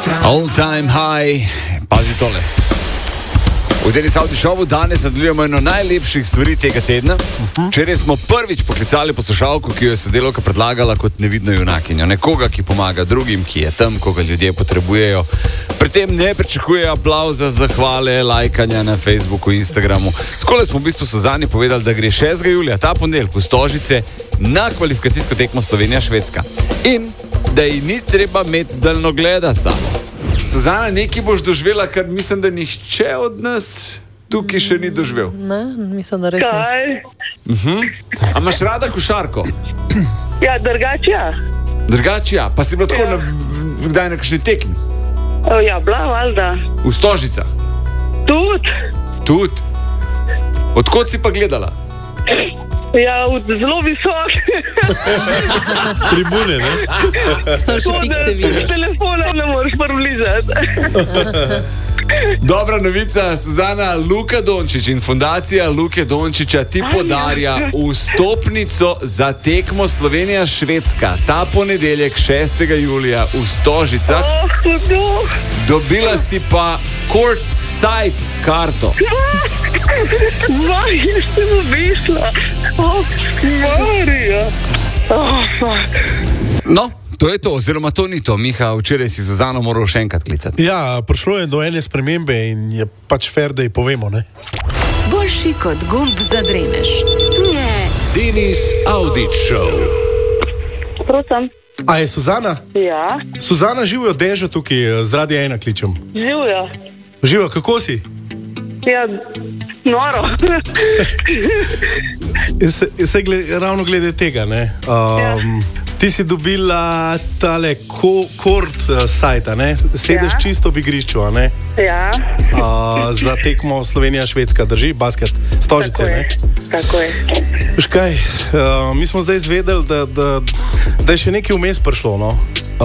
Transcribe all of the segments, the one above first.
All time high, pazi tole. V Denis Audio Showu danes nadaljujemo eno najlepših stvari tega tedna. Včeraj smo prvič poklicali poslušalko, ki jo je sodelavka predlagala kot nevidno junakinjo. Nekoga, ki pomaga drugim, ki je tam, koga ljudje potrebujejo. Pri tem ne pričakuje aplavza, zahvale, lajkanja na Facebooku, Instagramu. Takole smo v bistvu Suzani povedali, da gre 6. julija, ta ponedeljek v Stožice, na kvalifikacijsko tekmo Slovenija-Švedska. In da ji ni treba imeti daljnogleda samo. Suzana, nekaj boš doživela, kar mislim, da nihče od nas tukaj še ni doživel. Ne, mislim, da res ne. Kaj? A imaš rada košarko? Ja, drugače. Drugače ja, pa si bila tako kdaj na kakšni tekmi? Ja, bila, valjda. V Stožicah? Tudi? Odkot si pa gledala? Ja, zelo visok. Z tribune, ne? Samo še pikce vidiš. Telefona ne moreš približati. Dobra novica, Suzana, Luka Dončić in fundacija Luke Dončića ti podarja vstopnico za tekmo Slovenija-Švedska. Ta ponedeljek 6. julija v Stožicah. Dobila si pa court side karto. Marija, ste mu višla. Marija. No, to je to, oziroma to ni to. Miha, včeraj si Suzano moral še enkrat klicati. Ja, prišlo je do ene spremembe in je pač fair, da ji povemo, ne? Boljši kot gumb za dremež. Tu je Denis Audio Show. Prosim. A je Suzana? Ja. Suzana, živijo Dežo tukaj, z Radia 1 kličem. Živjo. Živijo, kako si? Ja, noro. Ravno glede tega, ne? Ti si dobila tale kort sajta, ne? Sedeš čisto v igrišču, a ne? Ja. Za tekmo Slovenija-Švedska, drži? Basket, Stožice, Tako je. ne? Tako je. Veš kaj, mi smo zdaj izvedeli, da je še nekaj vmes prišlo, no?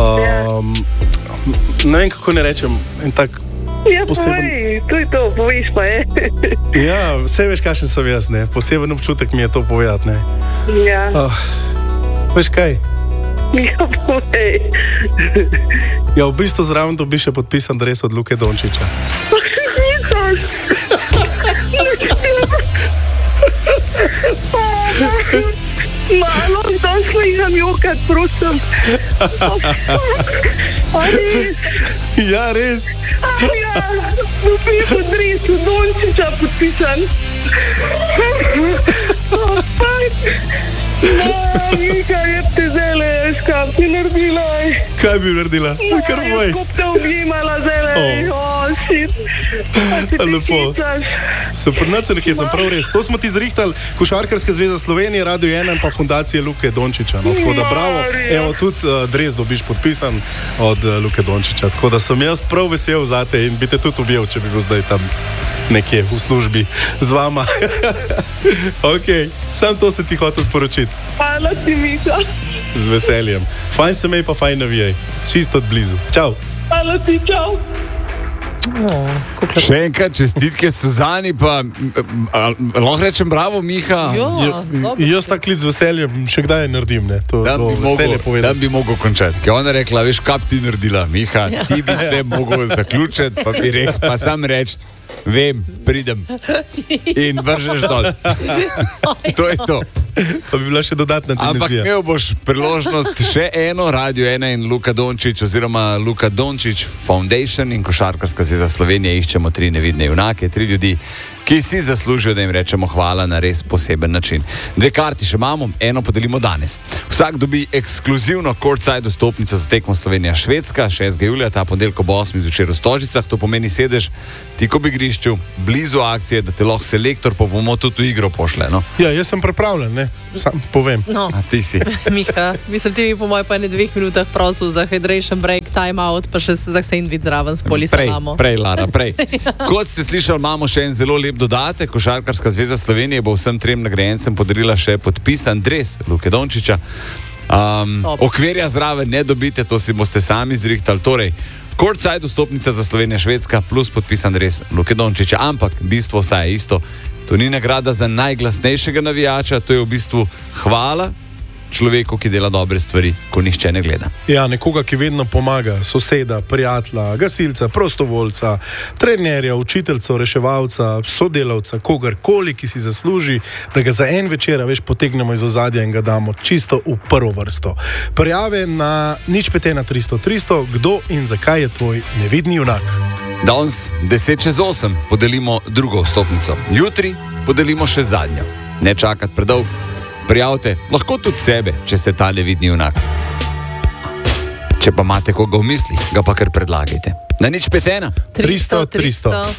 Ne vem, kako ne rečem, en tak Ja, povej, to je to, poveš pa, je. Ja, vse veš, kakšen sem jaz, ne? Poseben občutek mi je to povedati, ne? Ja. Veš kaj? Ja, povej. Ja, v bistvu zraven dobiš še podpisan dres od Luke Dončića. Malo, da sliham jokat, prosim. Ja, res. Ja, dobil sem dres od Dončića podpisan. Mika, je te zele, škap ti naredila. Kaj bi naredila? Kar boj. Ko te objimala zele. Shit. Lepo. Super, sem prav res. To smo ti zrihtali, Košarkarska zveza Slovenije, Radio 1 in pa fundacije Luke Dončića. No, tako da bravo, evo tudi dres dobiš podpisan od Luke Dončića. Tako da sem jaz prav vesel zate in bi te tudi objel, če bi bil zdaj tam nekje v službi z vama. Ok, sam to se ti hotel sporočiti. Hvala ti, Mika. Z veseljem. Fajn se mej pa fajn navijaj. Čisto od blizu. Čau. Hvala ti, čau. Še enkrat čestitke Suzani, pa lahko rečem bravo, Miha. Jaz ta klic z veseljem še kdaj naredim, ne? To Da bi mogel končati. Ker ona rekla, veš, kaj bi ti naredila, Miha, ti bi te mogel zaključiti, pa bi rekel, pa sam reči, vem, pridem in vržeš dol. To je to. Pa bi bila še dodatna dimenzija. Ampak imel boš priložnost še eno, Radio 1 in Luka Dončić oziroma Luka Dončić Foundation in Košarkarska zveza Slovenije. Iščemo 3 nevidne junake, 3 ljudi, ki si zaslužijo, da jim rečemo hvala na res poseben način. 2 karti še imamo, eno podelimo danes. Vsak dobi ekskluzivno courtside vstopnico za tekmo Slovenija-Švedska 6. julija, ta ponedeljek ob 8. zvečer v Stožicah. To pomeni sedež tik ob igrišču, blizu akcije, da te lahko selektor pa bomo tudi v igro pošle, no? Ja, jaz sem pripravljen, ne? Sam povem. No. A ti si. Miha, mislim, ti bi po mojem pa ne 2 minutah prosil za hydration break, time out, pa še za sandvič zraven s polisalamo. Prej, Lara, prej. Kot ste slišali, imamo še en zelo lep dodatek. Košarkarska zveza Slovenije bo vsem 3 nagrajencem podarila še podpisan dres Luke Dončića. Okvirja zraven ne dobite, to si boste sami zrihtali. Torej, courtside vstopnica za Slovenija-Švedska plus podpisan dres Luke Dončića. Ampak bistvo ostaja isto. To ni nagrada za najglasnejšega navijača, to je v bistvu hvala človeku, ki dela dobre stvari, ko nihče ne gleda. Ja, nekoga, ki vedno pomaga, soseda, prijatelja, gasilca, prostovoljca, trenerja, učiteljca, reševalca, sodelavca, kogarkoli, ki si zasluži, da ga za en večer, veš, potegnemo iz ozadja in ga damo čisto v prvo vrsto. Prijave na 051 kdo in zakaj je tvoj nevidni junak. Danes 7:50 podelimo drugo vstopnico. Jutri podelimo še zadnjo. Ne čakati predolgo. Prijavite, lahko tudi sebe, če ste ta nevidni junak. Če pa imate koga v misli, ga pa kar predlagajte. Na 051 300.